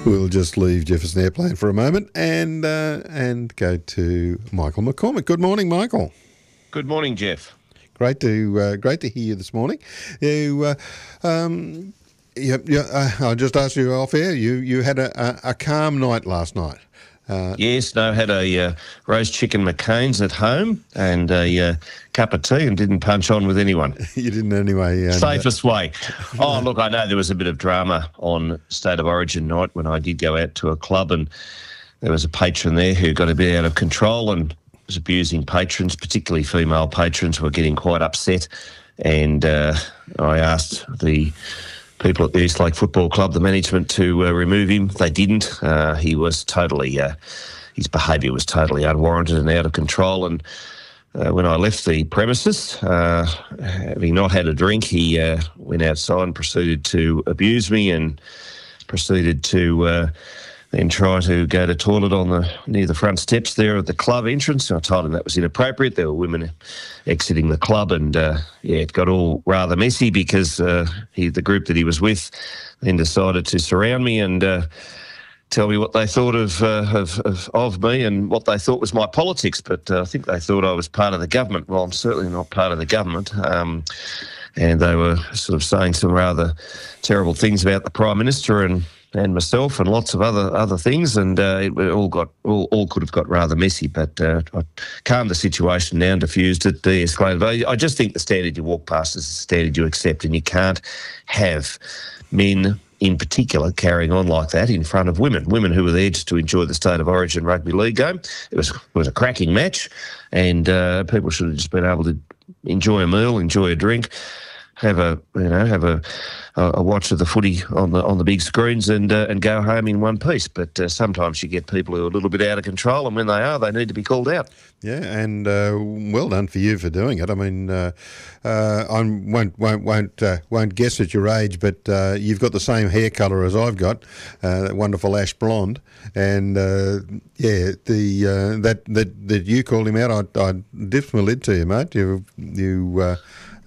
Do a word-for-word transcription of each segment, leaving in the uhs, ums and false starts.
We'll just leave Jefferson Airplane for a moment and uh, and go to Michael McCormick. Good morning, Michael. Good morning, Jeff. Great to uh, great to hear you this morning. You, uh, um, you, you, uh, I just asked you off air. You you had a, a, a calm night last night. Uh, yes, no, had a uh, roast chicken McCain's at home and a uh, cup of tea and didn't punch on with anyone. You didn't anyway. And, Safest uh, way. Oh, look, I know there was a bit of drama on State of Origin night when I did go out to a club and there was a patron there who got a bit out of control and was abusing patrons, particularly female patrons who were getting quite upset. And uh, I asked the people at the Eastlake Football Club, the management, to uh, remove him. They didn't. Uh, he was totally, uh, his behaviour was totally unwarranted and out of control. And uh, when I left the premises, uh, having not had a drink, he uh, went outside and proceeded to abuse me and proceeded to uh, then try to go to toilet on the near the front steps there at the club entrance. I told him that was inappropriate. There were women exiting the club, and uh, yeah, it got all rather messy because uh, he, the group that he was with, then decided to surround me and uh, tell me what they thought of, uh, of of of me and what they thought was my politics. But uh, I think they thought I was part of the government. Well, I'm certainly not part of the government. Um, and they were sort of saying some rather terrible things about the Prime Minister and. and myself and lots of other other things, and uh, it all got all, all could have got rather messy, but uh, I calmed the situation down, diffused it, de-escalated. I, I just think the standard you walk past is the standard you accept, and you can't have men in particular carrying on like that in front of women, women who were there just to enjoy the State of Origin rugby league game. It was, it was a cracking match, and uh, people should have just been able to enjoy a meal, enjoy a drink, have a you know have a a watch of the footy on the on the big screens and uh, and go home in one piece. But uh, sometimes you get people who are a little bit out of control, and when they are, they need to be called out. Yeah, and uh, well done for you for doing it. I mean, uh, uh, I won't won't won't uh, won't guess at your age, but uh, you've got the same hair colour as I've got, uh, that wonderful ash blonde. And uh, yeah, the uh, that that that you called him out, I I dipped my lid to you, mate. You you. Uh,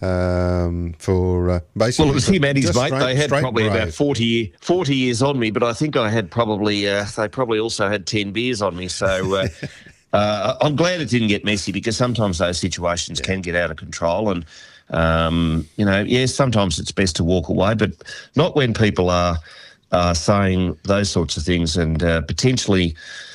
Um, for uh, basically, well, it was him and his mate. Straight, they had probably brave. about forty, forty years on me, but I think I had probably uh, they probably also had ten beers on me. So uh, uh, I'm glad it didn't get messy, because sometimes those situations yeah. can get out of control. And um, you know, yes, sometimes it's best to walk away, but not when people are are saying those sorts of things, and uh, potentially.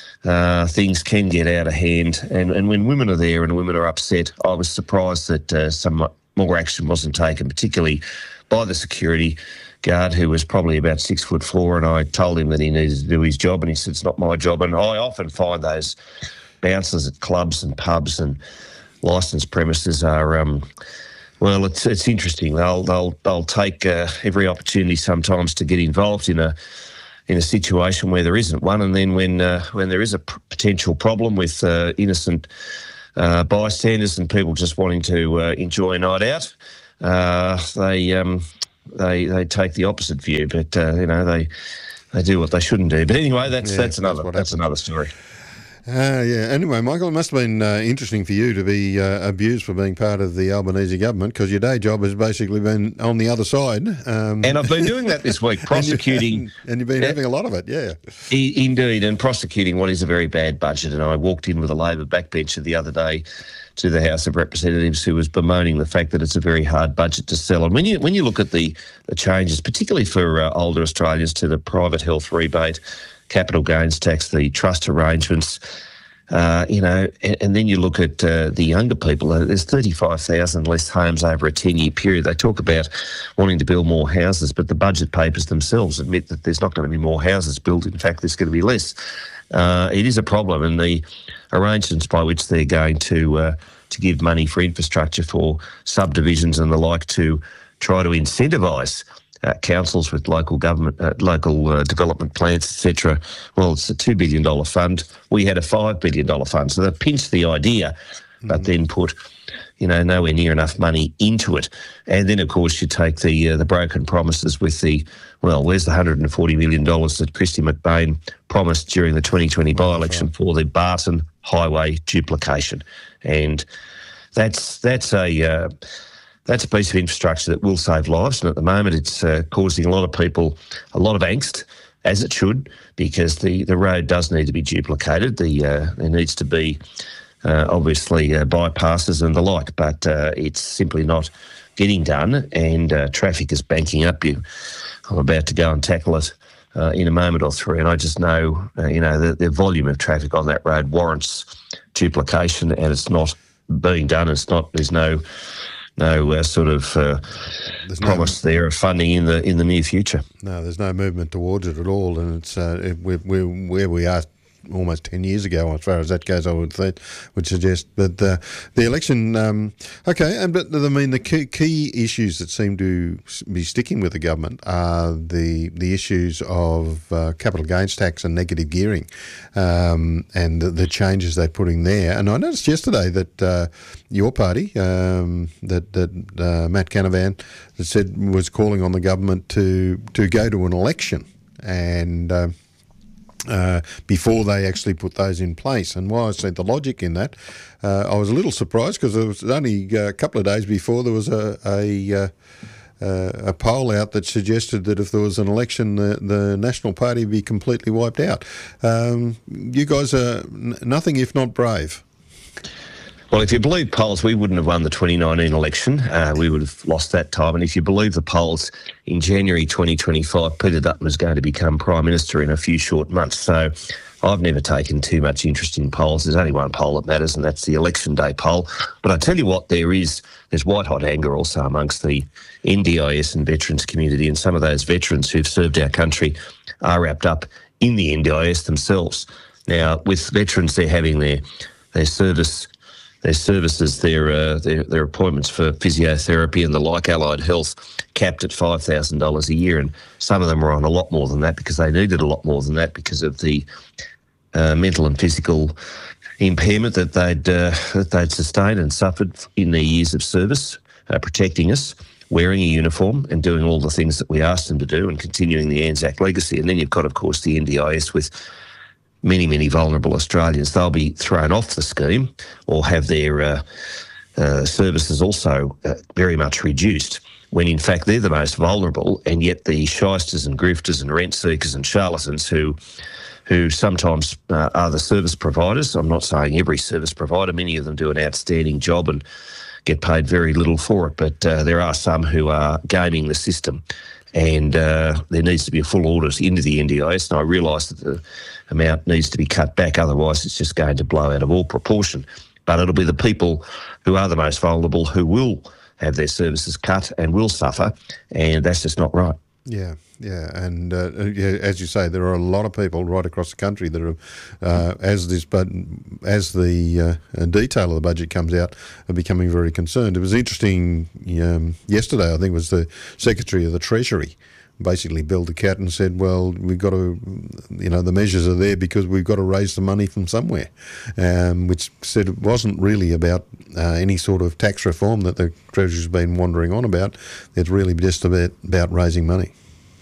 Uh, things can get out of hand, and, and when women are there and women are upset, I was surprised that uh, some more action wasn't taken, particularly by the security guard, who was probably about six foot four, and I told him that he needed to do his job, and he said, it's not my job. And I often find those bouncers at clubs and pubs and licensed premises are, um, well, it's it's interesting. They'll they'll they'll take uh, every opportunity sometimes to get involved in a in a situation where there isn't one, and then when uh, when there is a p- potential problem with uh, innocent uh, bystanders and people just wanting to uh, enjoy a night out, uh, they um, they they take the opposite view. But uh, you know they they do what they shouldn't do. But anyway, that's yeah, that's another that's, that's another story. Uh, yeah. Anyway, Michael, it must have been uh, interesting for you to be uh, abused for being part of the Albanese government, because your day job has basically been on the other side. Um, and I've been doing that this week, prosecuting. and, you, and you've been yeah, having a lot of it, yeah. E- indeed, and prosecuting what is a very bad budget. And I walked in with a Labor backbencher the other day to the House of Representatives who was bemoaning the fact that it's a very hard budget to sell. And when you when you look at the, the changes, particularly for uh, older Australians, to the private health rebate, capital gains tax, the trust arrangements, uh, you know, and, and then you look at uh, the younger people. Uh, there's thirty-five thousand less homes over a ten-year period. They talk about wanting to build more houses, but the budget papers themselves admit that there's not going to be more houses built. In fact, there's going to be less. Uh, it is a problem, and the arrangements by which they're going to uh, to give money for infrastructure for subdivisions and the like to try to incentivise Uh, councils with local government, uh, local uh, development plans, et cetera. Well, it's a two billion dollars fund. We had a five billion dollars fund. So they pinched the idea, mm. but then put, you know, nowhere near enough money into it. And then, of course, you take the uh, the broken promises with the, well, where's the one hundred forty million dollars that Christy McBain promised during the twenty twenty by-election right. for the Barton Highway duplication? And that's that's a... Uh, That's a piece of infrastructure that will save lives, and at the moment it's uh, causing a lot of people a lot of angst as it should, because the, the road does need to be duplicated. The uh, there needs to be uh, obviously uh, bypasses and the like, but uh, it's simply not getting done, and uh, traffic is banking up. You, I'm about to go and tackle it uh, in a moment or three, and I just know, uh, you know, the, the volume of traffic on that road warrants duplication, and it's not being done. It's not. There's no no uh, sort of uh, promise no, there of funding in the in the near future. No, there's no movement towards it at all, and it's uh, it, we're, we're where we are almost ten years ago, as far as that goes, I would think, would suggest. But uh, the election, um, okay, and but I mean the key, key issues that seem to be sticking with the government are the the issues of uh, capital gains tax and negative gearing, um, and the, the changes they're putting there. And I noticed yesterday that uh, your party, um, that that uh, Matt Canavan, that said was calling on the government to to go to an election and. Uh, Uh, before they actually put those in place. And why I see the logic in that, uh, I was a little surprised because it was only a couple of days before there was a a, uh, uh, a poll out that suggested that if there was an election, the, the National Party would be completely wiped out. Um, you guys are n- nothing if not brave. Well, if you believe polls, we wouldn't have won the twenty nineteen election. Uh, we would have lost that time. And if you believe the polls, in January twenty twenty-five, Peter Dutton was going to become Prime Minister in a few short months. So I've never taken too much interest in polls. There's only one poll that matters, and that's the election day poll. But I tell you what, there is, there's white-hot anger also amongst the N D I S and veterans community, and some of those veterans who've served our country are wrapped up in the N D I S themselves. Now, with veterans, they're having their, their service... Their services, their, uh, their their appointments for physiotherapy and the like, allied health, capped at five thousand dollars a year. And some of them are on a lot more than that because they needed a lot more than that because of the uh, mental and physical impairment that they'd, uh, that they'd sustained and suffered in their years of service, uh, protecting us, wearing a uniform and doing all the things that we asked them to do and continuing the Anzac legacy. And then you've got, of course, the N D I S with many, many vulnerable Australians. They'll be thrown off the scheme or have their uh, uh, services also uh, very much reduced, when in fact they're the most vulnerable, and yet the shysters and grifters and rent seekers and charlatans who who sometimes uh, are the service providers. I'm not saying every service provider. Many of them do an outstanding job and get paid very little for it, but uh, there are some who are gaming the system. And uh, there needs to be a full audit into the N D I S, and I realise that the amount needs to be cut back, otherwise it's just going to blow out of all proportion. But it'll be the people who are the most vulnerable who will have their services cut and will suffer, and that's just not right. Yeah, yeah, and uh, yeah, as you say, there are a lot of people right across the country that are, uh, as this, but as the uh, detail of the budget comes out, are becoming very concerned. It was interesting um, yesterday. I think it was the Secretary of the Treasury basically billed the cat and said, "Well, we've got to, you know, the measures are there because we've got to raise the money from somewhere," um, which said it wasn't really about uh, any sort of tax reform that the Treasury's been wandering on about. It's really just about, about raising money.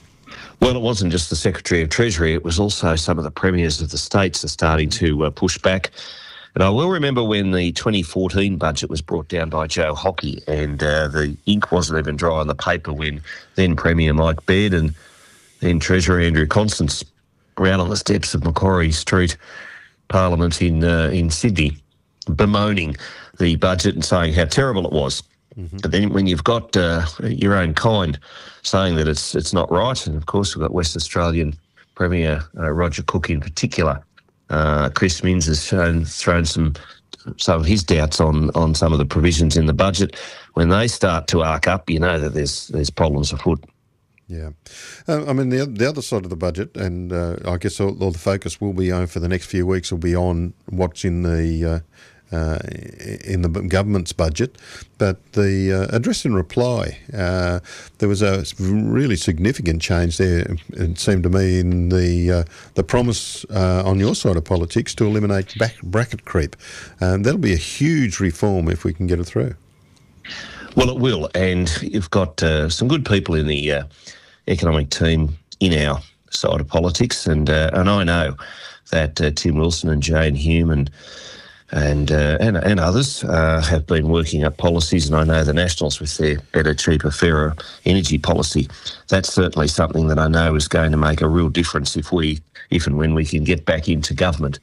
Well, it wasn't just the Secretary of Treasury, it was also some of the premiers of the states are starting to uh, push back. And I will remember when the twenty fourteen budget was brought down by Joe Hockey, and uh, the ink wasn't even dry on the paper when then Premier Mike Baird and then Treasurer Andrew Constance were out on the steps of Macquarie Street Parliament in uh, in Sydney bemoaning the budget and saying how terrible it was. Mm-hmm. But then when you've got uh, your own kind saying that it's it's not right, and of course we've got West Australian Premier uh, Roger Cook in particular, uh, Chris Minns has shown, thrown some some of his doubts on on some of the provisions in the budget. When they start to arc up, you know that there's there's problems afoot. Yeah. Uh, I mean, the, the other side of the budget, and uh, I guess all, all the focus will be on for the next few weeks will be on what's in the uh, uh, in the government's budget. But the uh, address and reply, uh, there was a really significant change there, it seemed to me, in the uh, the promise uh, on your side of politics to eliminate back bracket creep. Um, that'll be a huge reform if we can get it through. Well, it will, and you've got uh, some good people in the uh, economic team in our side of politics, and uh, and I know that uh, Tim Wilson and Jane Hume and and uh, and, and others uh, have been working up policies, and I know the Nationals with their better, cheaper, fairer energy policy. That's certainly something that I know is going to make a real difference if we, if and when we can get back into government.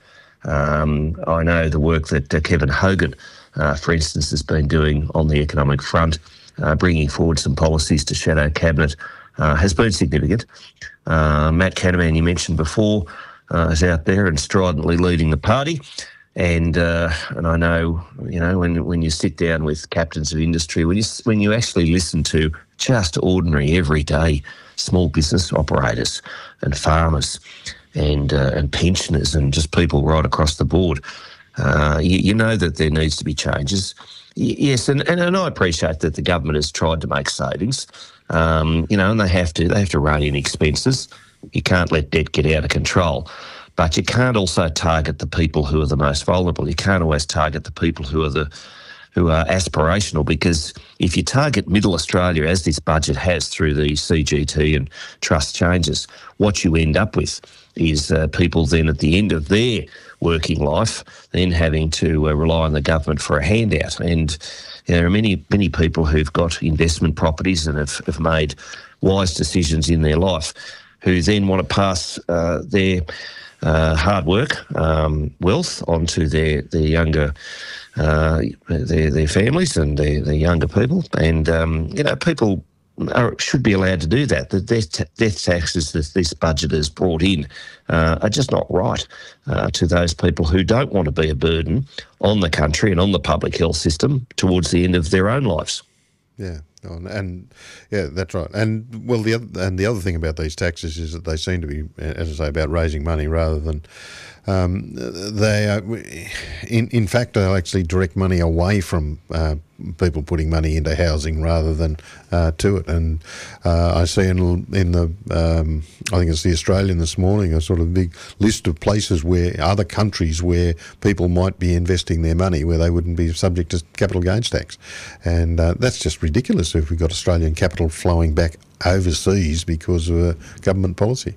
Um, I know the work that uh, Kevin Hogan, uh, for instance, has been doing on the economic front, uh, bringing forward some policies to shadow cabinet, uh, has been significant. Uh, Matt Canavan, you mentioned before, uh, is out there and stridently leading the party. And uh, and I know, you know, when when you sit down with captains of industry, when you when you actually listen to just ordinary, everyday small business operators and farmers and uh, and pensioners and just people right across the board, uh, you, you know that there needs to be changes. Y- yes, and, and and I appreciate that the government has tried to make savings, um, you know, and they have to they have to rein in expenses. You can't let debt get out of control. But you can't also target the people who are the most vulnerable. You can't always target the people who are the who are aspirational, because if you target middle Australia, as this budget has through the C G T and trust changes, what you end up with is uh, people then at the end of their working life then having to uh, rely on the government for a handout. And you know, there are many, many people who've got investment properties and have, have made wise decisions in their life who then want to pass uh, their Uh, hard work, um, wealth onto their their younger uh, their their families and their, their younger people, and um, you know people are, should be allowed to do that. The death, death taxes that this budget has brought in uh, are just not right uh, to those people who don't want to be a burden on the country and on the public health system towards the end of their own lives. Yeah. And yeah, that's right. And well, the other, and the other thing about these taxes is that they seem to be, as I say, about raising money rather than um, they are, in in fact, they'll actually direct money away from uh, people putting money into housing rather than uh, to it. And uh, I see in in the um, I think it's the Australian this morning a sort of big list of places where other countries where people might be investing their money where they wouldn't be subject to capital gains tax, and uh, that's just ridiculous if we've got Australian capital flowing back overseas because of a government policy.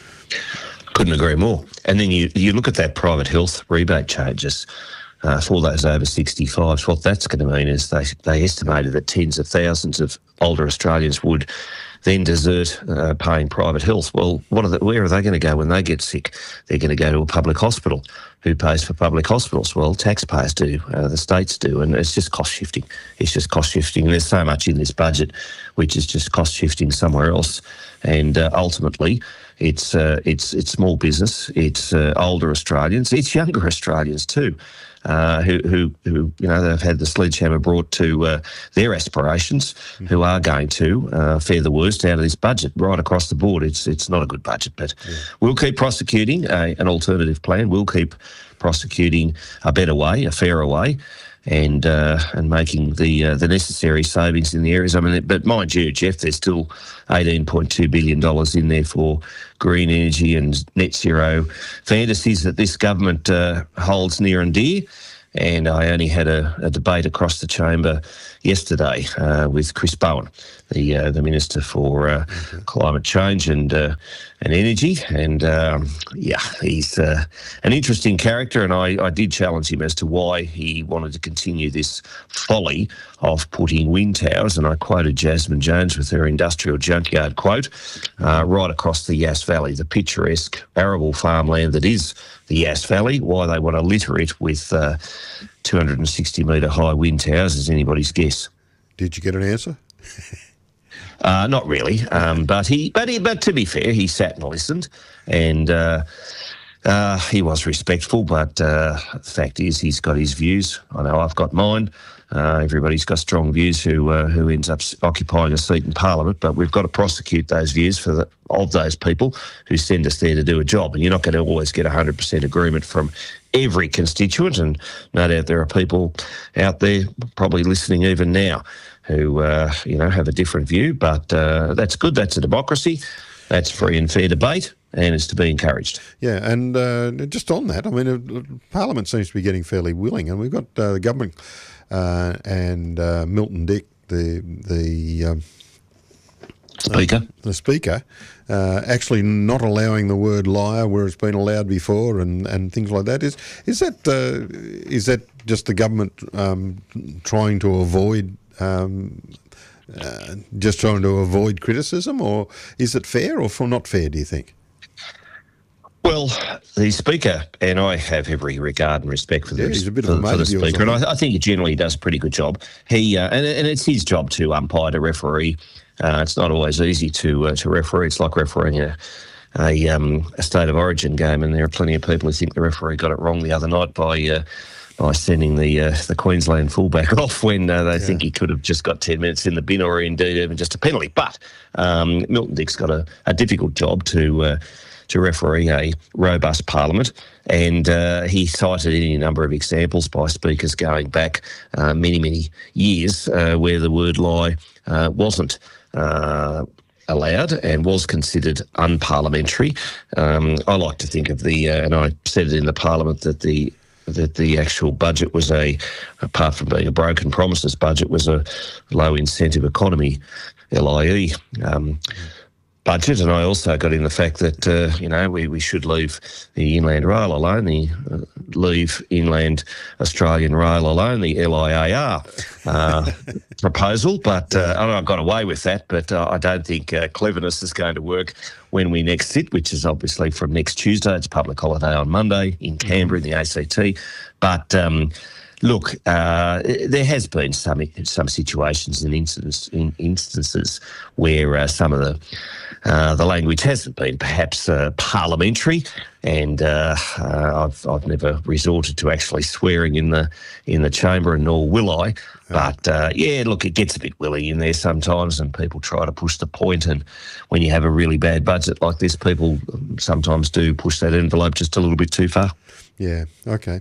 Couldn't agree more. And then you, you look at that private health rebate changes uh, for those over sixty-fives. What that's going to mean is they they estimated that tens of thousands of older Australians would then desert uh, paying private health. Well, what are the, where are they going to go when they get sick? They're going to go to a public hospital. Who pays for public hospitals? Well, taxpayers do, uh, the states do, and it's just cost shifting. It's just cost shifting. There's so much in this budget which is just cost shifting somewhere else, and uh, ultimately it's uh, it's it's small business, it's uh, older Australians, it's younger Australians too. Uh, who, who, who, you know, they've had the sledgehammer brought to uh, their aspirations, mm-hmm. who are going to uh, fare the worst out of this budget right across the board. It's it's not a good budget, but yeah. We'll keep prosecuting a, an alternative plan. We'll keep prosecuting a better way, a fairer way, and uh, and making the uh, the necessary savings in the areas. I mean, but mind you, Jeff, there's still eighteen point two billion dollars in there for green energy and net zero fantasies that this government uh, holds near and dear. And I only had a, a debate across the chamber yesterday uh, with Chris Bowen, the uh, the Minister for uh, mm-hmm. Climate Change and uh, and Energy. And um, yeah, he's uh, an interesting character. And I, I did challenge him as to why he wanted to continue this folly of putting wind towers. And I quoted Jasmine Jones with her industrial junkyard quote uh, right across the Yass Valley, the picturesque arable farmland that is the Yass Valley. Why they want to litter it with uh, two hundred sixty metre high wind towers is anybody's guess. Did you get an answer? uh, not really, um, but he, but he, but to be fair, he sat and listened, and uh, uh, he was respectful. But uh, the fact is, he's got his views. I know I've got mine. Uh, everybody's got strong views who uh, who ends up occupying a seat in Parliament, but we've got to prosecute those views for the, of those people who send us there to do a job. And you're not going to always get one hundred percent agreement from every constituent, and no doubt there are people out there probably listening even now who uh, you know have a different view. But uh, that's good. That's a democracy. That's free and fair debate, and it's to be encouraged. Yeah, and uh, just on that, I mean, uh, Parliament seems to be getting fairly willing, and we've got uh, the government uh, and uh, Milton Dick, the the um, Speaker. Uh, the Speaker uh, actually not allowing the word liar where it's been allowed before, and, and things like that. Is is that uh, is that just the government um, trying to avoid um, uh, just trying to avoid criticism, or is it fair or for not fair? Do you think? Well, the Speaker, and I have every regard and respect for the, yeah, he's a bit for, of a for the mate of yours, Speaker, and I, I think he generally does a pretty good job. He uh, and, and it's his job to umpire, to referee. Uh, it's not always easy to uh, to referee. It's like refereeing a a, um, a state of origin game, and there are plenty of people who think the referee got it wrong the other night by uh, by sending the uh, the Queensland fullback off when uh, they yeah. think he could have just got ten minutes in the bin, or indeed even just a penalty. But um, Milton Dick's got a, a difficult job to. Uh, to referee a robust parliament, and uh, he cited any number of examples by speakers going back uh, many, many years uh, where the word lie uh, wasn't uh, allowed and was considered unparliamentary. Um, I like to think of the, uh, and I said it in the parliament, that the that the actual budget was a, apart from being a broken promises budget, was a low incentive economy, L I E, um, budget. And I also got in the fact that, uh, you know, we, we should leave the Inland Rail alone, the uh, leave Inland Australian Rail alone, the L I A R uh, proposal. But uh, I got away with that, but uh, I don't think uh, cleverness is going to work when we next sit, which is obviously from next Tuesday. It's a public holiday on Monday in Canberra in the A C T. But um, look, uh, there has been some some situations and instances, in instances where uh, some of the uh, the language hasn't been perhaps uh, parliamentary, and uh, uh, I've I've never resorted to actually swearing in the in the chamber, and nor will I. But uh, yeah, look, it gets a bit willy in there sometimes, and people try to push the point. And when you have a really bad budget like this, people sometimes do push that envelope just a little bit too far. Yeah. Okay.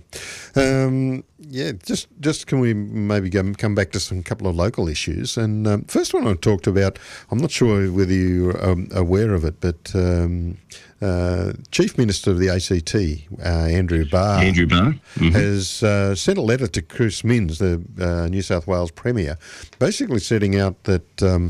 Um, yeah. Just, just can we maybe go, come back to some couple of local issues? And um, first one I talked about, I'm not sure whether you're um, aware of it, but um, uh, Chief Minister of the A C T, uh, Andrew Barr, Andrew Barr mm-hmm. has uh, sent a letter to Chris Minns, the uh, New South Wales Premier, basically setting out that. Um,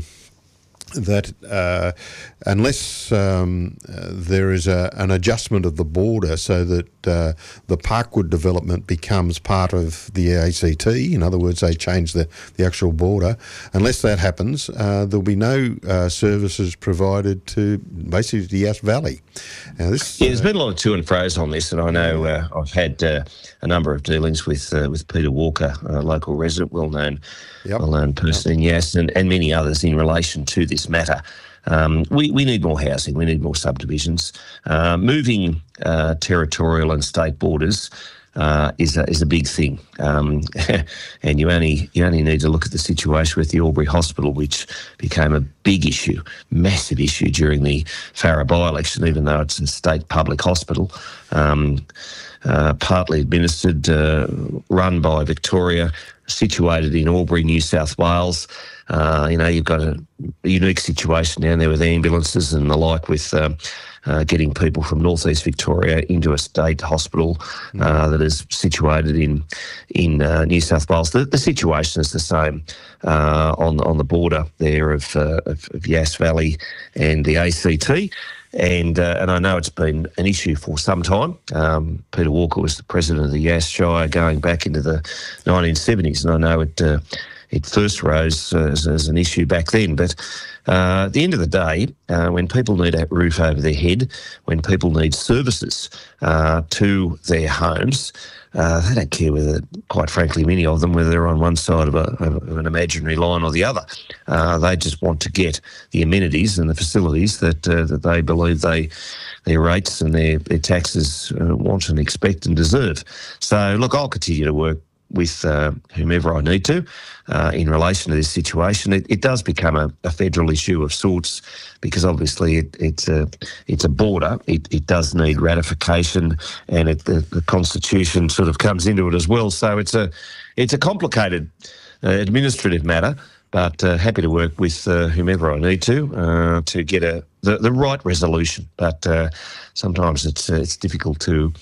that uh, unless um, uh, there is a, an adjustment of the border so that uh, the Parkwood development becomes part of the A C T, in other words, they change the, the actual border, unless that happens, uh, there'll be no uh, services provided to basically the Yass Valley. Now this, yeah, there's uh, been a lot of to and fro's on this, and I know uh, I've had uh, a number of dealings with uh, with Peter Walker, a local resident, well-known Yep. well-known person yep. in Yass, and, and many others in relation to this matter. Um, we, we need more housing. We need more subdivisions. Uh, moving uh, territorial and state borders uh, is a, is a big thing. Um, and you only you only need to look at the situation with the Albury Hospital, which became a big issue, massive issue during the Farrer by-election, even though it's a state public hospital. Um, uh, partly administered, uh, run by Victoria, situated in Albury, New South Wales. Uh, you know, you've got a unique situation down there with ambulances and the like, with um, uh, getting people from northeast Victoria into a state hospital uh, that is situated in in uh, New South Wales. The, the situation is the same uh, on on the border there of, uh, of, of Yass Valley and the A C T. And uh, and I know it's been an issue for some time. Um, Peter Walker was the president of the Yass Shire going back into the nineteen seventies, and I know it uh, it first rose uh, as, as an issue back then. But uh, at the end of the day, uh, when people need a roof over their head, when people need services uh, to their homes, Uh, they don't care whether, quite frankly, many of them, whether they're on one side of, a, of an imaginary line or the other. Uh, they just want to get the amenities and the facilities that uh, that they believe they their rates and their, their taxes uh, want and expect and deserve. So, look, I'll continue to work with uh, whomever I need to uh, in relation to this situation. It, it does become a, a federal issue of sorts, because obviously it, it's a it's a border. It, it does need ratification, and it, the, the Constitution sort of comes into it as well. So it's a it's a complicated uh, administrative matter. But uh, happy to work with uh, whomever I need to uh, to get a the, the right resolution. But uh, sometimes it's uh, it's difficult to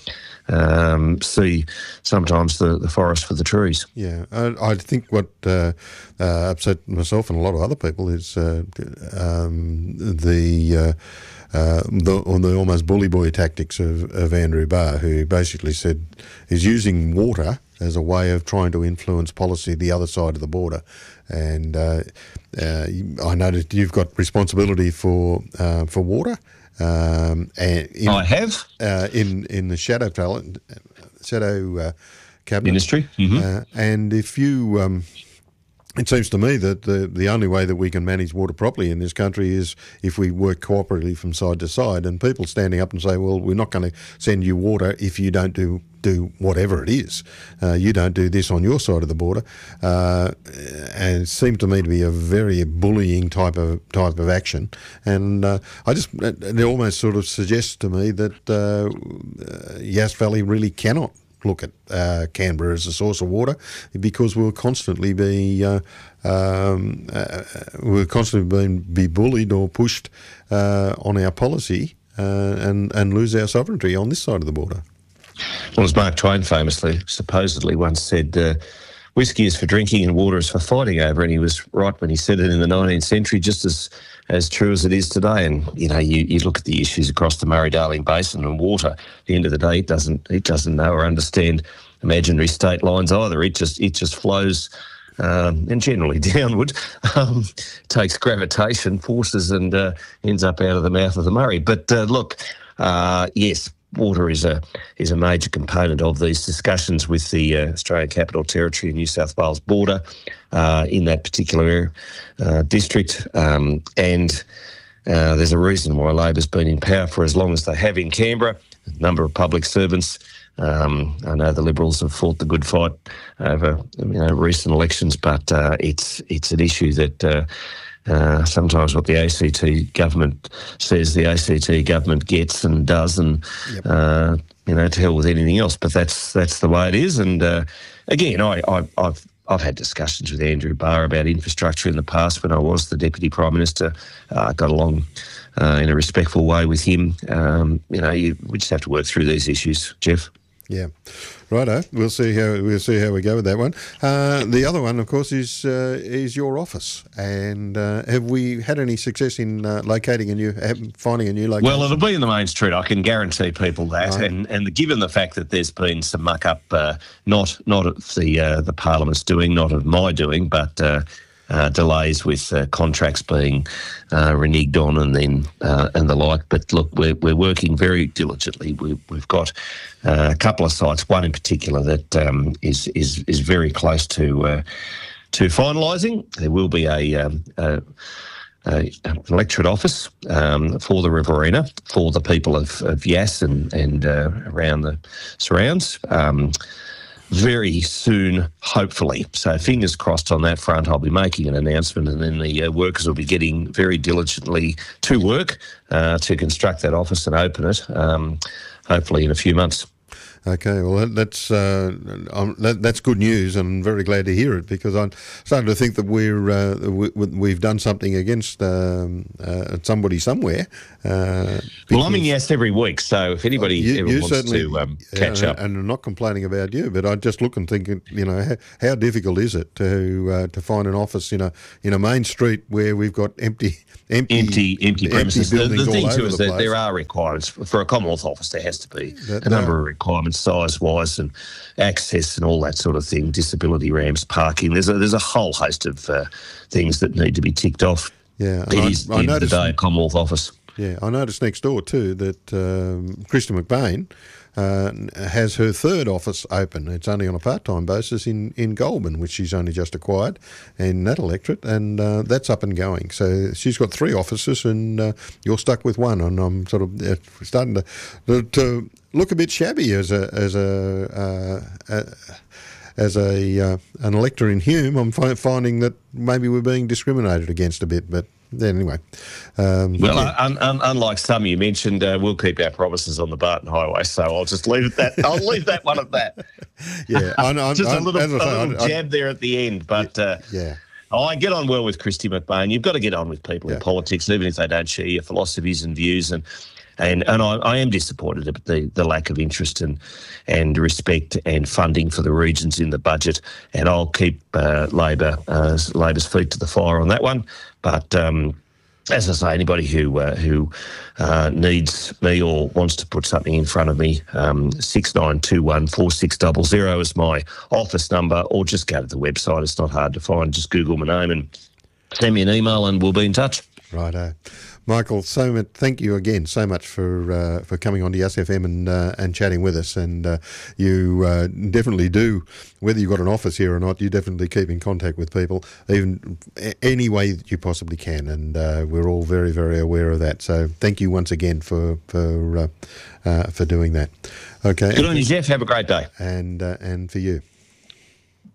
um, see sometimes the, the forest for the trees. Yeah, I, I think what uh, uh, upset myself and a lot of other people is uh, um, the, uh, uh, the on the almost bully boy tactics of, of Andrew Barr, who basically said is using water as a way of trying to influence policy the other side of the border. And uh, uh, I noticed you've got responsibility for uh, for water. Um, and in, I have uh, in in the shadow talent, shadow uh, cabinet ministry, mm-hmm. uh, and if you. Um, It seems to me that the, the only way that we can manage water properly in this country is if we work cooperatively from side to side, and people standing up and say, well, we're not going to send you water if you don't do, do whatever it is. Uh, you don't do this on your side of the border. Uh, and it seemed to me to be a very bullying type of type of action. And uh, I just, it almost sort of suggests to me that uh, Yass Valley really cannot look at uh, Canberra as a source of water, because we'll constantly be uh, um, uh, we'll constantly be, be bullied or pushed uh, on our policy uh, and and lose our sovereignty on this side of the border. Well, as Mark Twain famously, supposedly once said, uh, whiskey is for drinking and water is for fighting over, and he was right when he said it in the nineteenth century, just as as true as it is today. And you know, you, you look at the issues across the Murray-Darling Basin and water. At the end of the day, it doesn't it doesn't know or understand imaginary state lines either. It just it just flows, um, and generally downward, um, takes gravitation forces and uh, ends up out of the mouth of the Murray. But uh, look, uh, yes. Water is a is a major component of these discussions with the uh, Australian Capital Territory and New South Wales border uh, in that particular uh, district. Um, and uh, there's a reason why Labor's been in power for as long as they have in Canberra. A number of public servants. Um, I know the Liberals have fought the good fight over you know, recent elections, but uh, it's it's an issue that uh, Uh, sometimes what the A C T government says the A C T government gets and does, and yep. uh, you know, to hell with anything else. But that's that's the way it is. And uh, again, I, I, I've I've had discussions with Andrew Barr about infrastructure in the past when I was the Deputy Prime Minister. I uh, got along uh, in a respectful way with him. Um, you know, you, we just have to work through these issues, Jeff. Yeah, righto. We'll see how we'll see how we go with that one. Uh, the other one, of course, is uh, is your office. And uh, have we had any success in uh, locating a new, finding a new location? Well, it'll be in the Main Street. I can guarantee people that. Right. And and given the fact that there's been some muck up, uh, not not of the uh, the Parliament's doing, not of my doing, but. Uh, Uh, delays with uh, contracts being uh, reneged on and then uh, and the like. But look, we're we're working very diligently. We, we've got uh, a couple of sites, one in particular that um, is is is very close to uh, to finalising. There will be a, um, a, a an electorate office um, for the Riverina for the people of, of Yass and and uh, around the surrounds. Um, Very soon, hopefully. So fingers crossed on that front. I'll be making an announcement, and then the uh, workers will be getting very diligently to work uh, to construct that office and open it, um, hopefully in a few months. Okay, well that, that's uh, um, that, that's good news, and I'm very glad to hear it, because I'm starting to think that we're uh, we, we've done something against um, uh, somebody somewhere. Uh, well, I'm in Yass every week, so if anybody you, ever you wants to um, catch uh, up, and I'm not complaining about you, but I just look and think, you know, how, how difficult is it to uh, to find an office in a in a main street where we've got empty. Empty, empty, empty premises. Empty the the thing too is that the there are requirements for a Commonwealth office. There has to be that, a number of requirements, size-wise, and access, and all that sort of thing. Disability ramps, parking. There's a there's a whole host of uh, things that need to be ticked off. Yeah, it I, is I, I in the day a Commonwealth office. Yeah, I noticed next door too that um, Christy McBain uh, has her third office open. It's only on a part-time basis in, in Goulburn, which she's only just acquired in that electorate, and uh, that's up and going. So she's got three offices, and uh, you're stuck with one. And I'm sort of uh, starting to, to to look a bit shabby as a as a. Uh, a As a uh, an elector in Hume, I'm fi- finding that maybe we're being discriminated against a bit. But anyway, um, well, yeah. un- un- unlike some you mentioned, uh, we'll keep our promises on the Barton Highway. So I'll just leave it that. I'll leave that one at that. Yeah, I know, I'm, just I'm, a little, a a little I, jab there at the end, but yeah. Uh, yeah. Oh, I get on well with Christy McBain. You've got to get on with people yeah. in politics, even if they don't share your philosophies and views. And and and I, I am disappointed at the, the lack of interest and and respect and funding for the regions in the budget. And I'll keep uh, Labor uh, Labor's feet to the fire on that one. But um, as I say, anybody who uh, who uh, needs me or wants to put something in front of me, um, six nine two one four six zero zero is my office number, or just go to the website. It's not hard to find. Just Google my name and send me an email and we'll be in touch. Righto. Michael, so much, thank you again so much for uh, for coming on to Yas F M and uh, and chatting with us. And uh, you uh, definitely do, whether you've got an office here or not, you definitely keep in contact with people, even any way that you possibly can. And uh, we're all very, very aware of that. So thank you once again for for uh, uh, for doing that. Okay. Good on you, Jeff. Have a great day. And uh, and for you.